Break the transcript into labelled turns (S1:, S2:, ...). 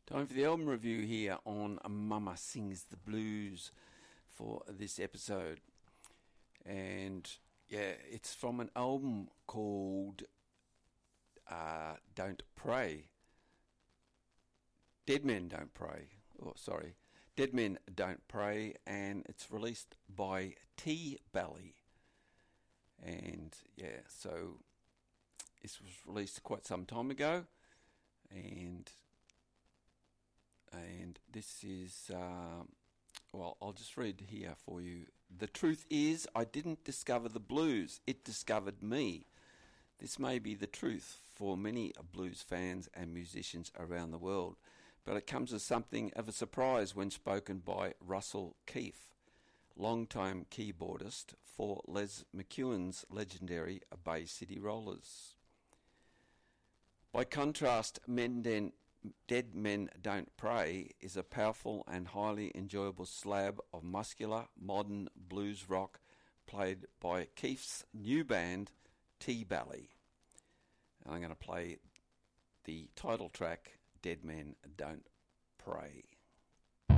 S1: Time for the album review here on Mama Sings the Blues for this episode. And yeah, it's from an album called Don't Pray. Dead Men Don't Pray. Dead Men Don't Pray, and it's released by T-Belly. And yeah, so this was released quite some time ago, and this is, I'll just read here for you. The truth is, I didn't discover the blues, it discovered me. This may be the truth for many blues fans and musicians around the world, but it comes as something of a surprise when spoken by Russell Keefe, long-time keyboardist for Les McEwen's legendary Bay City Rollers. By contrast, Dead Men Don't Pray is a powerful and highly enjoyable slab of muscular, modern blues rock played by Keefe's new band, T-Belly. And I'm going to play the title track, Dead Men Don't Pray.